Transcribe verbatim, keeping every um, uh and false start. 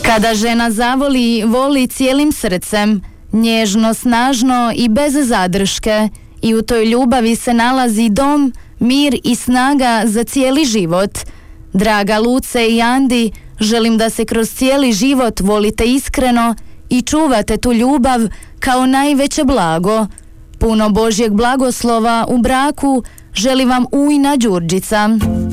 Kada žena zavoli, voli cijelim srcem, nježno, snažno i bez zadrške, i u toj ljubavi se nalazi dom, mir i snaga za cijeli život. Draga Luce i Andi, želim da se kroz cijeli život volite iskreno i čuvate tu ljubav kao najveće blago. Puno Božjeg blagoslova u braku želi vam Ujna Đurđica.